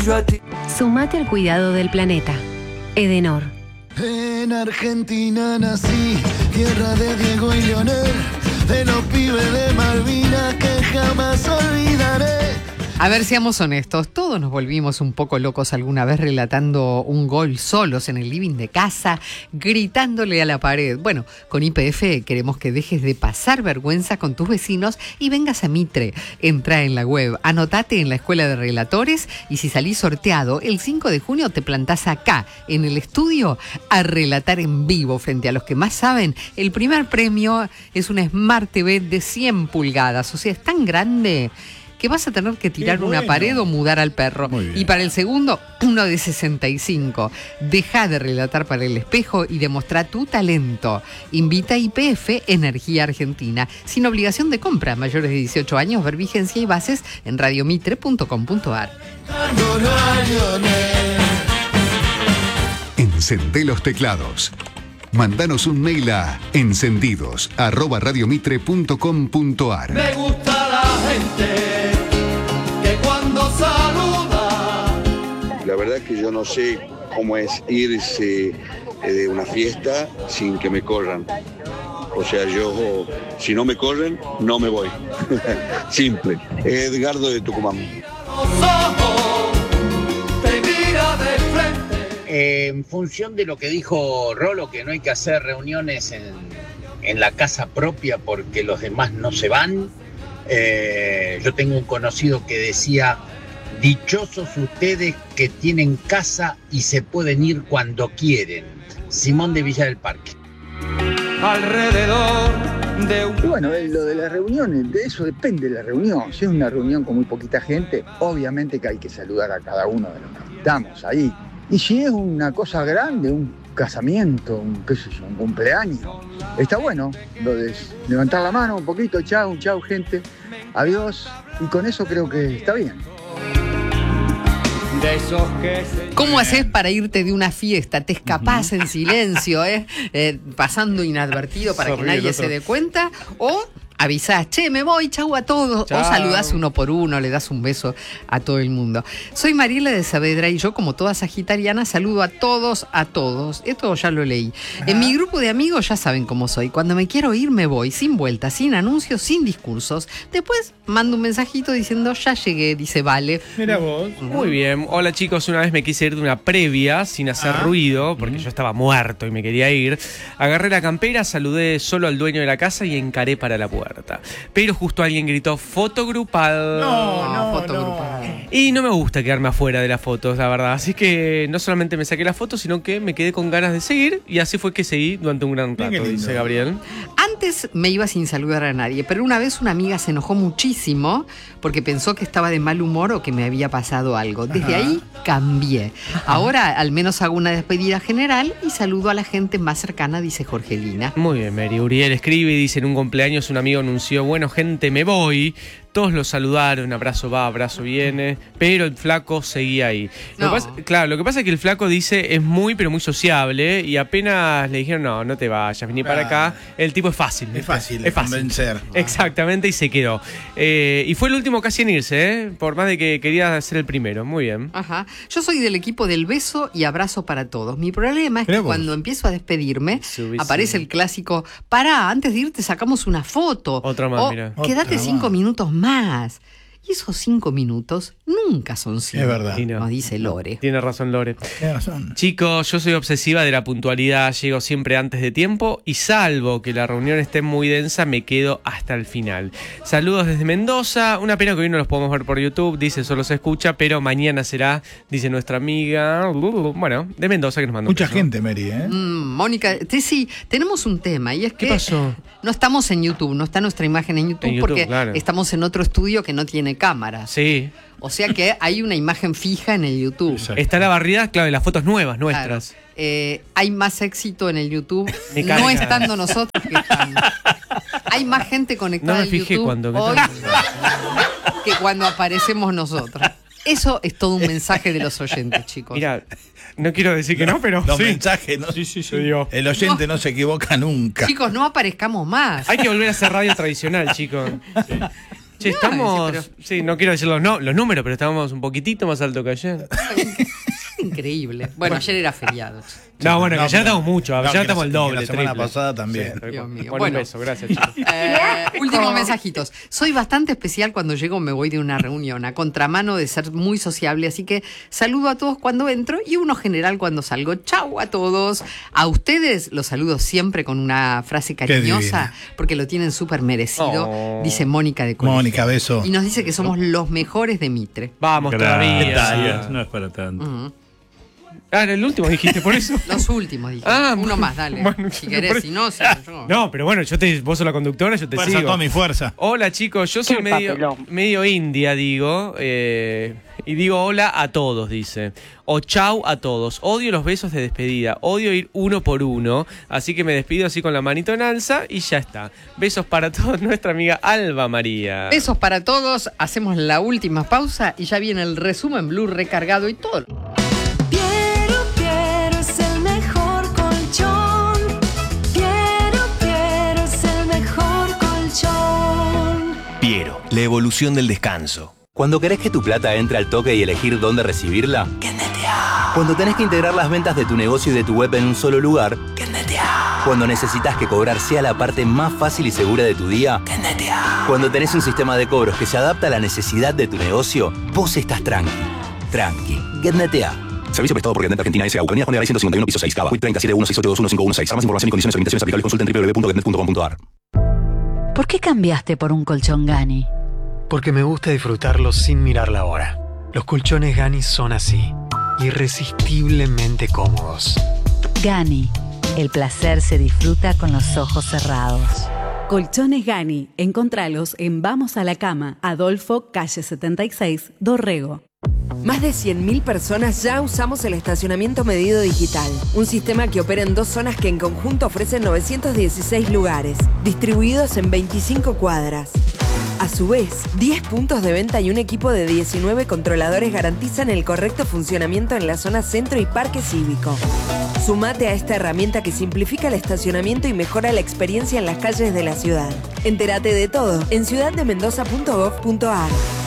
Sumate al cuidado del planeta. Edenor. En Argentina nací, tierra de Diego y Leonel, de los pibes de Malvinas que jamás olvidaré. A ver, seamos honestos, todos nos volvimos un poco locos alguna vez relatando un gol solos en el living de casa, gritándole a la pared. Bueno, con YPF queremos que dejes de pasar vergüenza con tus vecinos y vengas a Mitre. Entra en la web, anotate en la Escuela de Relatores y si salís sorteado, el 5 de junio te plantás acá, en el estudio, a relatar en vivo frente a los que más saben. El primer premio es una Smart TV de 100 pulgadas, o sea, es tan grande que vas a tener que tirar una pared o mudar al perro. Y para el segundo, uno de 65. Deja de relatar para el espejo y demostrar tu talento. Invita a YPF Energía Argentina. Sin obligación de compra. Mayores de 18 años, ver vigencia y bases en radiomitre.com.ar. Encendé los teclados. Mándanos un mail a encendidos@radiomitre.com.ar. Me gusta la gente que cuando saluda. La verdad que yo no sé cómo es irse de una fiesta sin que me corran. O sea, yo, si no me corren, no me voy. Simple. Edgardo de Tucumán. En función de lo que dijo Rolo, que no hay que hacer reuniones en la casa propia porque los demás no se van, yo tengo un conocido que decía: dichosos ustedes que tienen casa y se pueden ir cuando quieren. Simón de Villa del Parque. Alrededor de un... Y bueno, lo de las reuniones, de eso depende de la reunión. Si es una reunión con muy poquita gente, obviamente que hay que saludar a cada uno de los que estamos ahí. Y si es una cosa grande, un casamiento, un cumpleaños, está bueno lo de levantar la mano un poquito, chau gente, adiós, y con eso creo que está bien. ¿Cómo haces para irte de una fiesta? ¿Te escapás en silencio, pasando inadvertido para que nadie se dé cuenta? ¿O avisás, che, me voy, chau a todos? Chau. O saludás uno por uno, le das un beso a todo el mundo. Soy Mariela de Saavedra y yo, como toda sagitariana, saludo a todos. Esto ya lo leí. En mi grupo de amigos ya saben cómo soy. Cuando me quiero ir, me voy, sin vueltas, sin anuncios, sin discursos. Después mando un mensajito diciendo, ya llegué, dice Vale. Mira vos. Muy bien. Hola chicos, una vez me quise ir de una previa sin hacer ruido, porque yo estaba muerto y me quería ir. Agarré la campera, saludé solo al dueño de la casa y encaré para la puerta. Pero justo alguien gritó foto grupal. Foto grupal. Y no me gusta quedarme afuera de las fotos, la verdad. Así que no solamente me saqué la foto, sino que me quedé con ganas de seguir. Y así fue que seguí durante un gran rato, dice Gabriel. Antes me iba sin saludar a nadie, pero una vez una amiga se enojó muchísimo porque pensó que estaba de mal humor o que me había pasado algo. Desde ahí cambié. Ahora al menos hago una despedida general y saludo a la gente más cercana, dice Jorgelina. Muy bien, Mary. Uriel escribe y dice: en un cumpleaños un amigo anunció: bueno, gente, me voy. Todos lo saludaron, abrazo va, abrazo viene, pero el flaco seguía ahí. Lo que pasa es que el flaco dice es muy, pero muy sociable, y apenas le dijeron, no te vayas, vení para acá, el tipo es fácil. Es fácil convencer. Exactamente, y se quedó. Y fue el último casi en irse, por más de que quería ser el primero. Muy bien. Ajá. Yo soy del equipo del beso y abrazo para todos. Mi problema es que cuando empiezo a despedirme, aparece el clásico, pará, antes de irte sacamos una foto. Otra más, mira. Quédate 5 minutos más. Y esos 5 minutos nunca son 5. Es verdad. Nos dice Lore. Tiene razón, Lore. Tiene razón. Chicos, yo soy obsesiva de la puntualidad. Llego siempre antes de tiempo y salvo que la reunión esté muy densa, me quedo hasta el final. Saludos desde Mendoza. Una pena que hoy no los podemos ver por YouTube. Dice, solo se escucha, pero mañana será, dice nuestra amiga. Bueno, de Mendoza que nos mandó. Mucha gente, Mary, Mónica, sí, tenemos un tema y es que... ¿Qué pasó? No estamos en YouTube, no está nuestra imagen en YouTube, porque estamos en otro estudio que no tiene cámara. Sí. O sea que hay una imagen fija en el YouTube. Exacto. Está la barrida, claro, de las fotos nuevas, nuestras. Hay más éxito en el YouTube, no estando nosotros que estando. Hay más gente conectada en YouTube hoy que cuando aparecemos nosotros. Eso es todo un mensaje de los oyentes, chicos. Mira, no quiero decir que no, pero los sí. mensajes, ¿no? Sí. El oyente no se equivoca nunca. Chicos, no aparezcamos más. Hay que volver a hacer radio tradicional, chicos. Sí. Che, estamos... Sí, no quiero decir los números, pero estábamos un poquitito más alto que ayer. Increíble. Bueno, ayer era feriado. No, bueno, que ayer estamos mucho, ayer estamos el doble. La semana pasada también. Sí, Dios mío. Bueno, un beso, gracias, chicos. Últimos mensajitos. Soy bastante especial cuando llego, me voy de una reunión, a contramano de ser muy sociable, así que saludo a todos cuando entro y uno general cuando salgo. Chau a todos. A ustedes los saludo siempre con una frase cariñosa, porque lo tienen súper merecido, dice Mónica de Colegio. Mónica, beso. Y nos dice que somos los mejores de Mitre. Vamos todavía. No es para tanto. Ah, el último dijiste, por eso. Los últimos dije. Uno más, dale. Bueno, si querés, si no, yo. No, pero bueno, vos sos la conductora, yo te sigo. Toda mi fuerza. Hola, chicos, yo soy medio india, digo. Y digo hola a todos, dice. O chau a todos. Odio los besos de despedida. Odio ir uno por uno. Así que me despido así con la manito en alza y ya está. Besos para todos, nuestra amiga Alba María. Besos para todos. Hacemos la última pausa y ya viene el resumen Blue recargado y todo. Piero, la evolución del descanso. Cuando querés que tu plata entre al toque y elegir dónde recibirla, ¡Kennetea! Cuando tenés que integrar las ventas de tu negocio y de tu web en un solo lugar, ¡Kennetea! Cuando necesitas que cobrar sea la parte más fácil y segura de tu día, ¡Kennetea! Cuando tenés un sistema de cobros que se adapta a la necesidad de tu negocio, vos estás tranqui. Kennetea. Servicio prestado por Getnet Argentina S.A. Avenida Juan de Garay 151, piso 6, Cava. WIT 3716821516. Para más información y condiciones aplicables, consulta en www.getnet.com.ar. ¿Por qué cambiaste por un colchón Gani? Porque me gusta disfrutarlo sin mirar la hora. Los colchones Gani son así, irresistiblemente cómodos. Gani, el placer se disfruta con los ojos cerrados. Colchones Gani, encontralos en Vamos a la Cama, Adolfo, calle 76, Dorrego. Más de 100.000 personas ya usamos el estacionamiento medido digital, un sistema que opera en 2 zonas que en conjunto ofrecen 916 lugares, distribuidos en 25 cuadras. A su vez, 10 puntos de venta y un equipo de 19 controladores garantizan el correcto funcionamiento en la zona centro y parque cívico. Sumate a esta herramienta que simplifica el estacionamiento y mejora la experiencia en las calles de la ciudad. Entérate de todo en ciudaddemendoza.gov.ar.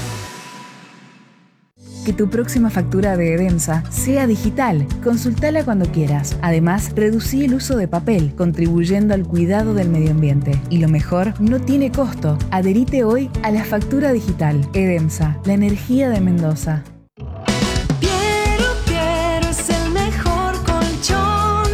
Que tu próxima factura de Edemsa sea digital. Consultala cuando quieras. Además, reducí el uso de papel, contribuyendo al cuidado del medio ambiente. Y lo mejor, no tiene costo. Adherite hoy a la factura digital. Edemsa, la energía de Mendoza. Piero es el mejor colchón.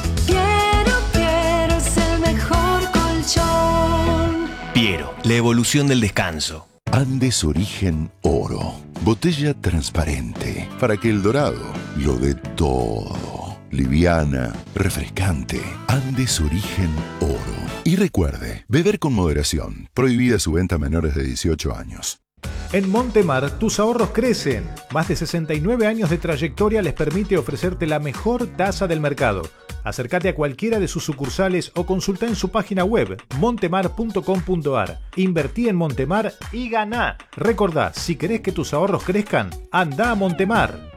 Piero es el mejor colchón. Piero, la evolución del descanso. Andes Origen Oro. Botella transparente para que el dorado lo dé todo. Liviana, refrescante. Andes Origen Oro. Y recuerde, beber con moderación. Prohibida su venta a menores de 18 años. En Montemar, tus ahorros crecen. Más de 69 años de trayectoria les permite ofrecerte la mejor tasa del mercado. Acércate a cualquiera de sus sucursales o consulta en su página web montemar.com.ar. Invertí en Montemar y ganá. Recordá, si querés que tus ahorros crezcan, anda a Montemar.